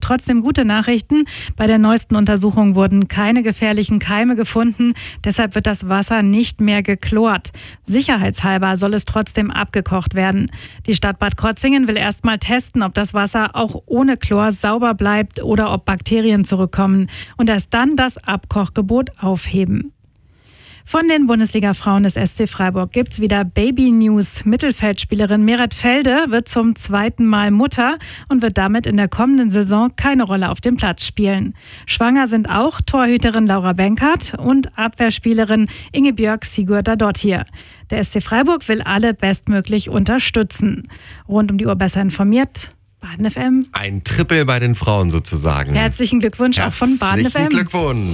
trotzdem gute Nachrichten. Bei der neuesten Untersuchung wurden keine gefährlichen Keime gefunden. Deshalb wird das Wasser nicht mehr geklort. Sicherheitshalber soll es trotzdem abgekocht werden. Die Stadt Bad Krozingen will erst mal testen, ob das Wasser auch ohne Chlor sauber bleibt oder ob Bakterien zurückkommen. Und erst dann das Abkochgebot aufheben. Von den Bundesliga-Frauen des SC Freiburg gibt's wieder Baby-News. Mittelfeldspielerin Meret Felde wird zum zweiten Mal Mutter und wird damit in der kommenden Saison keine Rolle auf dem Platz spielen. Schwanger sind auch Torhüterin Laura Benkert und Abwehrspielerin Ingebjörg Sigurdardottir. Der SC Freiburg will alle bestmöglich unterstützen. Rund um die Uhr besser informiert. Baden FM. Ein Triple bei den Frauen sozusagen. Herzlichen Glückwunsch auch von Baden FM. Herzlichen Glückwunsch.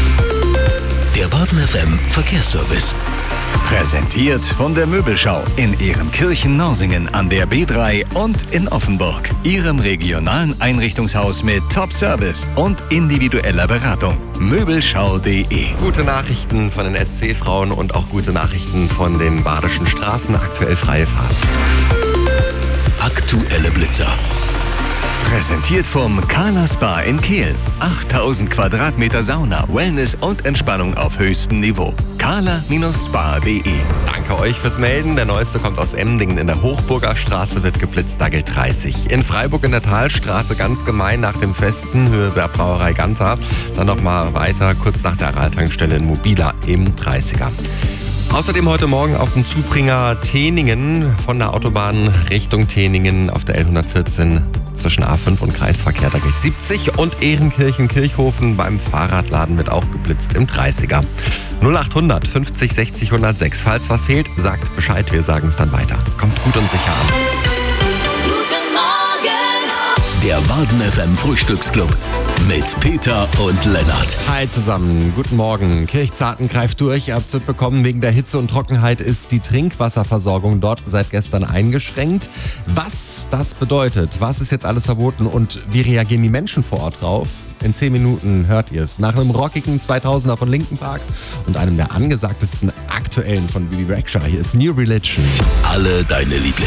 Der Baden FM Verkehrsservice. Präsentiert von der Möbelschau in Ehrenkirchen-Norsingen an der B3 und in Offenburg. Ihrem regionalen Einrichtungshaus mit Top-Service und individueller Beratung. Möbelschau.de. Gute Nachrichten von den SC-Frauen und auch gute Nachrichten von den badischen Straßen. Aktuell freie Fahrt. Aktuelle Blitzer. Präsentiert vom Kala Spa in Kehl. 8000 Quadratmeter Sauna, Wellness und Entspannung auf höchstem Niveau. kala-spa.de. Danke euch fürs Melden. Der neueste kommt aus Emdingen. In der Hochburger Straße wird geblitzt, da gilt 30. In Freiburg in der Talstraße ganz gemein nach dem Festen, Höhe der Brauerei Ganter. Dann nochmal weiter, kurz nach der Araltankstelle in Mobila im 30er. Außerdem heute Morgen auf dem Zubringer Teningen von der Autobahn Richtung Teningen auf der L114 zwischen A5 und Kreisverkehr. Da gilt 70 und Ehrenkirchen-Kirchhofen beim Fahrradladen wird auch geblitzt im 30er. 0800 50 60 106. Falls was fehlt, sagt Bescheid, wir sagen es dann weiter. Kommt gut und sicher an. Guten Morgen! Der Baden FM Frühstücksclub mit Peter und Lennart. Hi zusammen, guten Morgen. Kirchzarten greift durch. Ihr habt es mitbekommen, wegen der Hitze und Trockenheit ist die Trinkwasserversorgung dort seit gestern eingeschränkt. Was das bedeutet, was ist jetzt alles verboten und wie reagieren die Menschen vor Ort drauf? In 10 Minuten hört ihr es. Nach einem rockigen 2000er von Linkin Park und einem der angesagtesten aktuellen von Bibi Rexha. Hier ist New Religion. Alle deine Lieblings